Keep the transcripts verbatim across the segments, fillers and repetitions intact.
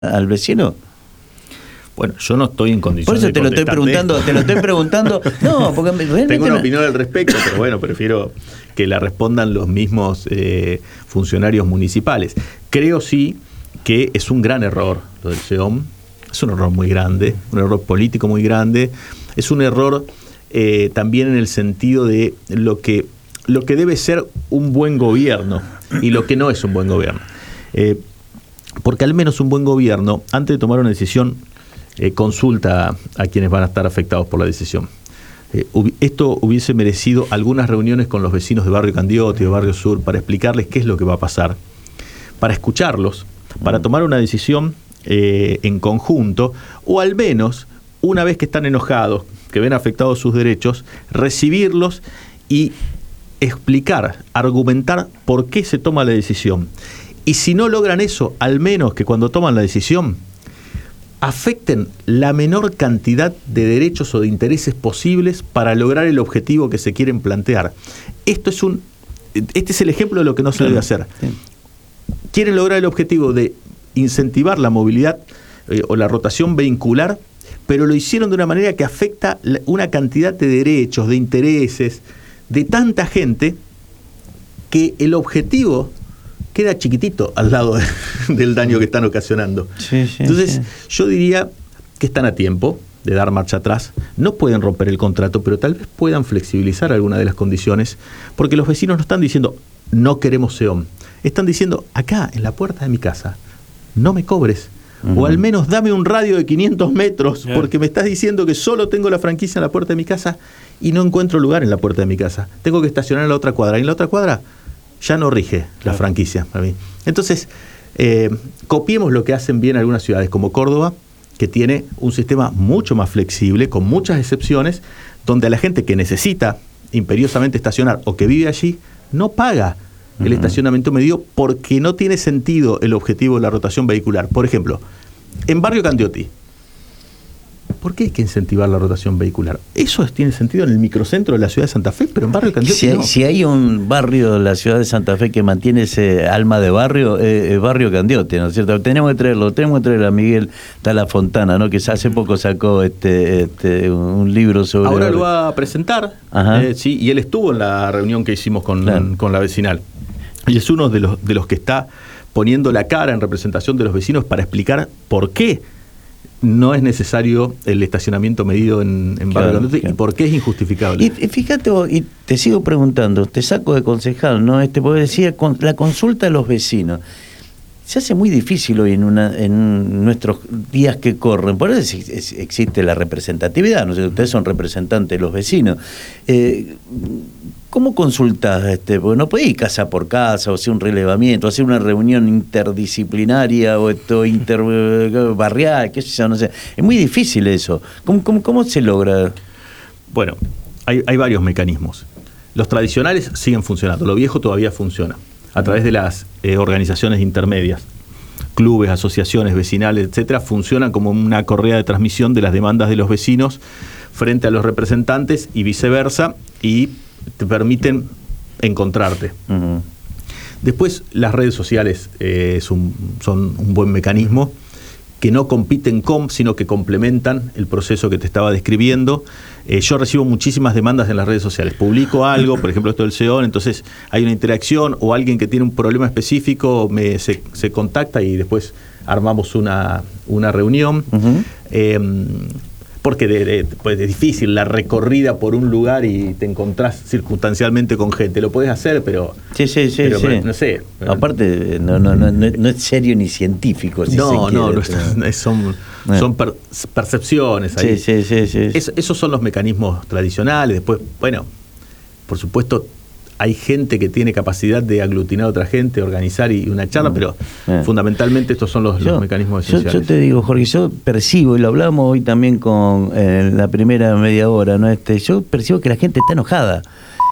al vecino? Bueno, yo no estoy en condiciones Por eso te de lo estoy preguntando, te lo estoy preguntando. No, porque realmente tengo una me... opinión al respecto, pero bueno, prefiero que la respondan los mismos eh, funcionarios municipales. Creo sí que es un gran error lo del SEOM, es un error muy grande, un error político muy grande, es un error eh, también en el sentido de lo que, lo que debe ser un buen gobierno y lo que no es un buen gobierno. Eh, porque al menos un buen gobierno, antes de tomar una decisión, Eh, consulta a quienes van a estar afectados por la decisión. Eh, hubi- esto hubiese merecido algunas reuniones con los vecinos de Barrio Candioti, de Barrio Sur, para explicarles qué es lo que va a pasar, para escucharlos, para tomar una decisión eh, en conjunto, o al menos, una vez que están enojados, que ven afectados sus derechos, recibirlos y explicar, argumentar por qué se toma la decisión. Y si no logran eso, al menos que cuando toman la decisión, afecten la menor cantidad de derechos o de intereses posibles para lograr el objetivo que se quieren plantear. Esto es un, este es el ejemplo de lo que no se Claro, debe hacer. sí. Quieren lograr el objetivo de incentivar la movilidad eh, o la rotación vehicular, pero lo hicieron de una manera que afecta la, una cantidad de derechos, de intereses, de tanta gente, que el objetivo queda chiquitito al lado de, del daño que están ocasionando. Sí, sí, Entonces, sí. yo diría que están a tiempo de dar marcha atrás. No pueden romper el contrato, pero tal vez puedan flexibilizar alguna de las condiciones, porque los vecinos no están diciendo no queremos SEOM. Están diciendo acá, en la puerta de mi casa, no me cobres. Uh-huh. O al menos dame un radio de quinientos metros, yeah. porque me estás diciendo que solo tengo la franquicia en la puerta de mi casa y no encuentro lugar en la puerta de mi casa. Tengo que estacionar en la otra cuadra. Y en la otra cuadra ya no rige la claro. franquicia para mí. Entonces, eh, copiemos lo que hacen bien algunas ciudades como Córdoba, que tiene un sistema mucho más flexible, con muchas excepciones, donde a la gente que necesita imperiosamente estacionar o que vive allí, no paga uh-huh. el estacionamiento medido porque no tiene sentido el objetivo de la rotación vehicular. Por ejemplo, en Barrio Candioti, ¿por qué hay que incentivar la rotación vehicular? Eso tiene sentido en el microcentro de la ciudad de Santa Fe, pero en Barrio Candioti si hay, no. Si hay un barrio de la ciudad de Santa Fe que mantiene ese alma de barrio, eh, es Barrio Candioti, ¿no es cierto? Tenemos que traerlo, tenemos que traer a Miguel Tala Fontana, ¿no? Que hace poco sacó este, este un libro sobre... Ahora lo va a presentar, eh, sí, y él estuvo en la reunión que hicimos con, claro. con la vecinal. Y es uno de los, de los que está poniendo la cara en representación de los vecinos para explicar por qué no es necesario el estacionamiento medido en, en Barrio Candioti claro. y por qué es injustificable. Y, y fíjate, y te sigo preguntando, te saco de concejal, ¿no? Este, porque decía, con, la consulta de los vecinos. Se hace muy difícil hoy en, una, en nuestros días que corren. Por eso existe la representatividad, ¿no? Ustedes son representantes de los vecinos. Eh, ¿Cómo consultás? Este? Porque no podés ir casa por casa, o hacer un relevamiento, hacer una reunión interdisciplinaria o esto interbarrial, qué sé yo, no sé. Es muy difícil eso. ¿Cómo, cómo, cómo se logra? Bueno, hay, hay varios mecanismos. Los tradicionales siguen funcionando, lo viejo todavía funciona. A través de las eh, organizaciones intermedias, clubes, asociaciones vecinales, etcétera, funcionan como una correa de transmisión de las demandas de los vecinos frente a los representantes y viceversa, y te permiten encontrarte. Uh-huh. Después, las redes sociales eh, es un, son un buen mecanismo, que no compiten con, sino que complementan el proceso que te estaba describiendo. Eh, yo recibo muchísimas demandas en las redes sociales. Publico algo, por ejemplo esto del SEOM, entonces hay una interacción, o alguien que tiene un problema específico me, se, se contacta y después armamos una, una reunión. Uh-huh. Eh, porque de, de, pues es difícil la recorrida por un lugar y te encontrás circunstancialmente con gente. Lo podés hacer, pero... Sí, sí, sí. pero, sí. No sé. Aparte, no, no, no, no es serio ni científico. Si no, se no, quiere, no pero... es, son, son per, percepciones ahí. Sí, sí, sí. sí. Es, esos son los mecanismos tradicionales. Después, bueno, por supuesto, hay gente que tiene capacidad de aglutinar a otra gente, organizar y una charla, pero eh. fundamentalmente estos son los, yo, los mecanismos esenciales. Yo, yo te digo, Jorge, yo percibo, y lo hablamos hoy también con eh, la primera media hora, ¿no? Este, yo percibo que la gente está enojada.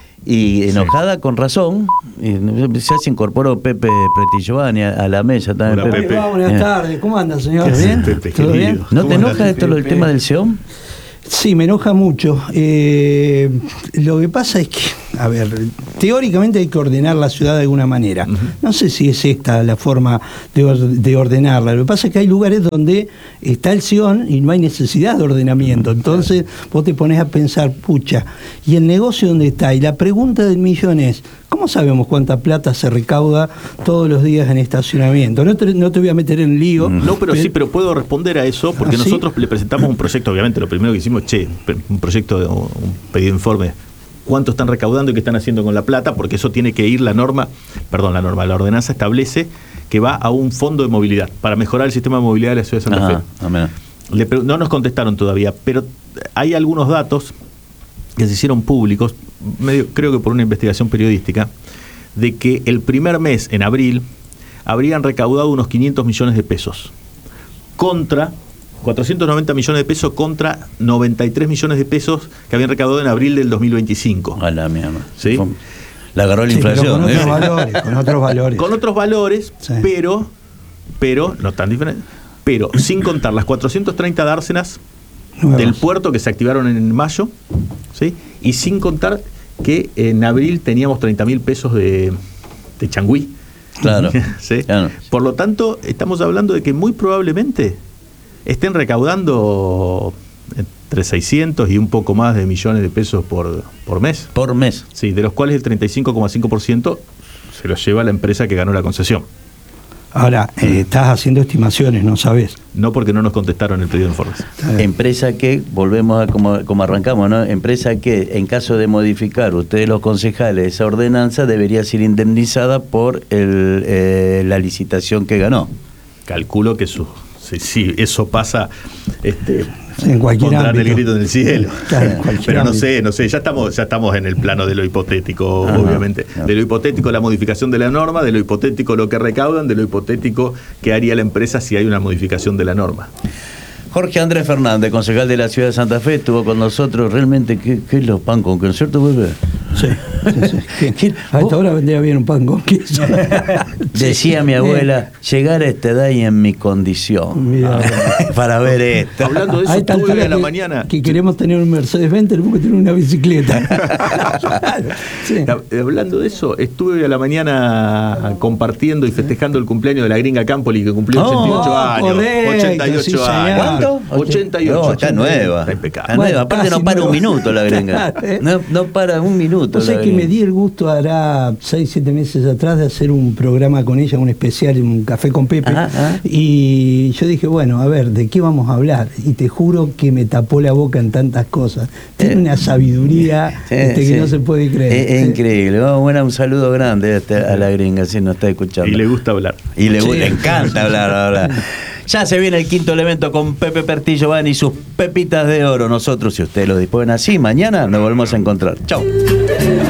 Y enojada sí. con razón. Y ya se incorporó Pepe Pretillovani a, a la mesa también. Hola, Pepe. Pepe. Buenas tardes, ¿cómo anda, señor? ¿Bien? Pepe, ¿Todo bien? ¿No te enoja esto lo del tema del SEOM? Sí, me enoja mucho. Eh, lo que pasa es que a ver, teóricamente hay que ordenar la ciudad de alguna manera. Uh-huh. No sé si es esta la forma de, or- de ordenarla. Lo que pasa es que hay lugares donde está el Sion y no hay necesidad de ordenamiento. Entonces vos te pones a pensar, pucha, ¿y el negocio dónde está? Y la pregunta del millón es, ¿cómo sabemos cuánta plata se recauda todos los días en estacionamiento? No te, no te voy a meter en lío. No, pero, pero sí, pero puedo responder a eso, porque ¿Ah, nosotros sí? le presentamos un proyecto, obviamente, lo primero que hicimos, che, un proyecto, de, un pedido de informe, cuánto están recaudando y qué están haciendo con la plata, porque eso tiene que ir la norma, perdón, la norma, la ordenanza establece que va a un fondo de movilidad, para mejorar el sistema de movilidad de la ciudad de Santa Ajá, Fe. Amén. Le, no nos contestaron todavía, pero hay algunos datos que se hicieron públicos, medio, creo que por una investigación periodística, de que el primer mes, en abril, habrían recaudado unos quinientos millones de pesos, contra cuatrocientos noventa millones de pesos contra noventa y tres millones de pesos que habían recaudado en abril del dos mil veinticinco. A la mierda. ¿Sí? La agarró la sí, inflación. Con, ¿eh? otros valores, con otros valores. Con otros valores, sí. pero, pero, no tan diferentes, pero sin contar las cuatrocientas treinta dársenas Nuevas. del puerto que se activaron en mayo, ¿sí? Y sin contar que en abril teníamos treinta mil pesos de, de changüí. Claro. ¿Sí? claro. Por lo tanto, estamos hablando de que muy probablemente estén recaudando entre seiscientos y un poco más de millones de pesos por, por mes. Por mes. Sí, de los cuales el treinta y cinco coma cinco por ciento se los lleva la empresa que ganó la concesión. Ahora, eh, estás haciendo estimaciones, ¿no sabes? No, porque no nos contestaron el pedido de informes. Empresa que, volvemos a como, como arrancamos, ¿no? Empresa que, en caso de modificar ustedes los concejales esa ordenanza, debería ser indemnizada por el, eh, la licitación que ganó. Calculo que su, si, si eso pasa, este, en cualquier pondrán ámbito. el grito en el cielo. Claro, pero no ámbito. sé, no sé, ya estamos, ya estamos en el plano de lo hipotético, Ajá, obviamente. Claro. De lo hipotético la modificación de la norma, de lo hipotético lo que recaudan, de lo hipotético que haría la empresa si hay una modificación de la norma. Jorge Andrés Fernández, concejal de la ciudad de Santa Fe, estuvo con nosotros. Realmente, ¿qué, qué es los pan con queso, cierto, bebé? Sí, sí, sí. ¿Qué? A esta hora vendría bien un pan con queso. Decía mi abuela, llegar a esta edad y en mi condición. Mirá, para ver esto. Hablando de eso, estuve hoy a la que, mañana. Que queremos tener un Mercedes-Benz, tenemos que tener una bicicleta. Sí. Hablando de eso, estuve hoy a la mañana compartiendo y festejando el cumpleaños de la gringa Campoli, que cumplió ochenta y ocho oh, años. Correcto, ochenta y ocho sí, años. ¿Cuánto? ochenta y ocho. No, está nueva. Está impecable. Está bueno, nueva. Aparte no para nueva. un minuto la gringa. No, no para un minuto. O sea que me di el gusto hará seis, siete meses atrás de hacer un programa con ella, un especial, un café con Pepe. Ajá, ajá. Y yo dije, bueno, a ver, ¿de qué vamos a hablar? Y te juro que me tapó la boca en tantas cosas. Tiene eh, una sabiduría sí, este, sí. que no se puede creer. Es, es sí. increíble. Oh, bueno, un saludo grande a la gringa, si nos está escuchando. Y le gusta hablar. Y le, sí. le encanta hablar ahora. Ya se viene el quinto elemento con Pepe Pertillo Van y sus pepitas de oro. Nosotros, si ustedes lo disponen así, mañana nos volvemos a encontrar. Chau.